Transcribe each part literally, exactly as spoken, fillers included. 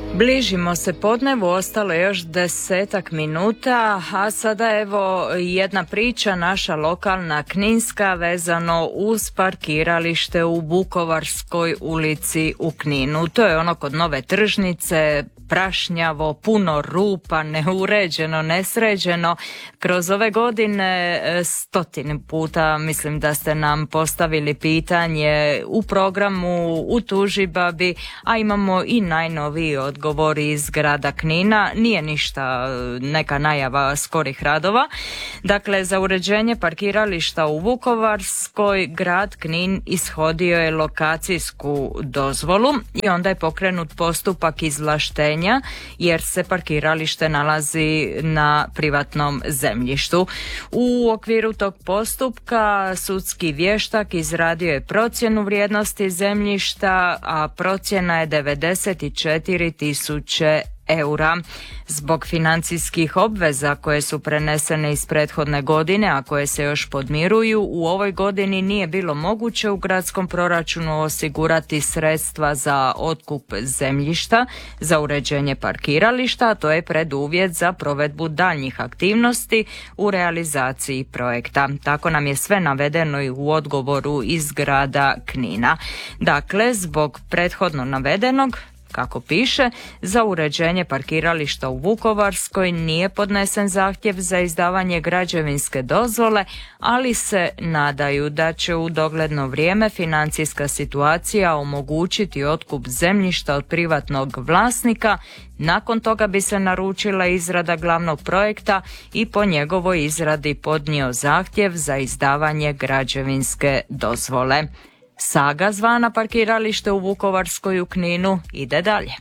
Bližimo se podnevu, ostalo je još desetak minuta, a sada evo jedna priča naša lokalna kninska vezano uz parkiralište u Vukovarskoj ulici u Kninu. To je ono kod Nove tržnice, prašnjavo, puno rupa, neuređeno, nesređeno. Kroz ove godine stotine puta mislim da ste nam postavili pitanje u programu, u Tužibabi, a imamo i najnoviji odgovor iz grada Knina. Nije ništa neka najava skorih radova. Dakle, za uređenje parkirališta u Vukovarskoj grad Knin ishodio je lokacijsku dozvolu i onda je pokrenut postupak izvlaštenja jer se parkiralište nalazi na privatnom zemljištu. U okviru tog postupka sudski vještak izradio je procjenu vrijednosti zemljišta, a procjena je devedeset četiri tisuće eura. Zbog financijskih obveza koje su prenesene iz prethodne godine, a koje se još podmiruju, u ovoj godini nije bilo moguće u gradskom proračunu osigurati sredstva za otkup zemljišta za uređenje parkirališta, a to je preduvjet za provedbu daljnjih aktivnosti u realizaciji projekta. Tako nam je sve navedeno i u odgovoru iz grada Knina. Dakle, zbog prethodno navedenog, kako piše, za uređenje parkirališta u Vukovarskoj nije podnesen zahtjev za izdavanje građevinske dozvole, ali se nadaju da će u dogledno vrijeme financijska situacija omogućiti otkup zemljišta od privatnog vlasnika. Nakon toga bi se naručila izrada glavnog projekta i po njegovoj izradi podnio zahtjev za izdavanje građevinske dozvole. Saga zvana parkiralište u Vukovarskoj u Kninu ide dalje.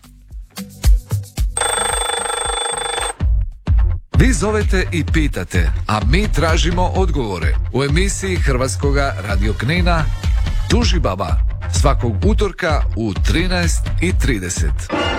Vi zovete i pitate, a mi tražimo odgovore u emisiji Hrvatskoga radio Knina Tužibaba svakog utorka u trinaest i trideset.